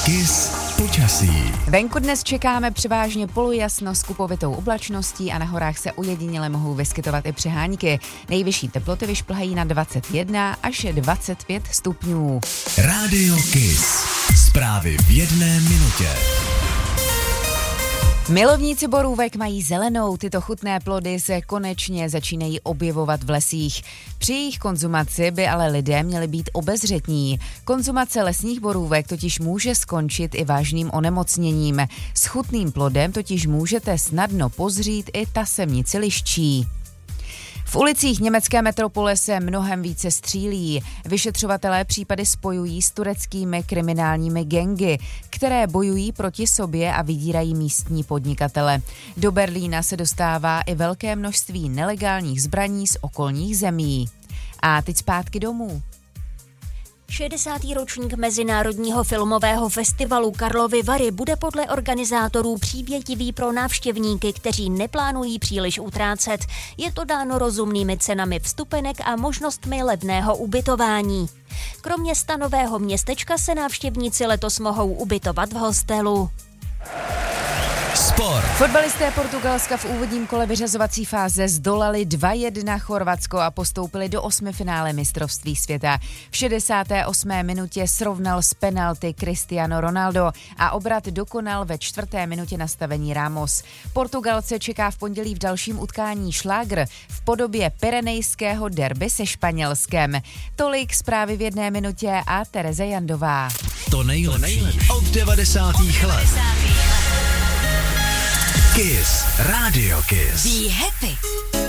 KISS počasí. Venku dnes čekáme převážně polojasno s kupovitou oblačností a na horách se ojediněle mohou vyskytovat i přehánky. Nejvyšší teploty vyšplhají na 21 až 25 stupňů. Rádio KISS. Zprávy v 1 minutě. Milovníci borůvek mají zelenou, tyto chutné plody se konečně začínají objevovat v lesích. Při jejich konzumaci by ale lidé měli být obezřetní. Konzumace lesních borůvek totiž může skončit i vážným onemocněním. S chutným plodem totiž můžete snadno pozřít i tasemnici liščí. V ulicích německé metropole se mnohem více střílí. Vyšetřovatelé případy spojují s tureckými kriminálními gangy, které bojují proti sobě a vydírají místní podnikatele. Do Berlína se dostává i velké množství nelegálních zbraní z okolních zemí. A teď zpátky domů. 60. ročník Mezinárodního filmového festivalu Karlovy Vary bude podle organizátorů přívětivý pro návštěvníky, kteří neplánují příliš utrácet. Je to dáno rozumnými cenami vstupenek a možnostmi levného ubytování. Kromě stanového městečka se návštěvníci letos mohou ubytovat v hostelu. Sport. Fotbalisté Portugalska v úvodním kole vyřazovací fáze zdolali 2-1 Chorvatsko a postoupili do osmifinále mistrovství světa. V 68. minutě srovnal z penalty Cristiano Ronaldo a obrat dokonal ve 4. minutě nastavení Ramos. Portugalce čeká v pondělí v dalším utkání šlágr v podobě pyrenejského derby se Španělskem. Tolik zprávy v 1 minutě a Tereza Jandová. To nejlepší od 90. let. KISS. Rádio KISS. Be happy.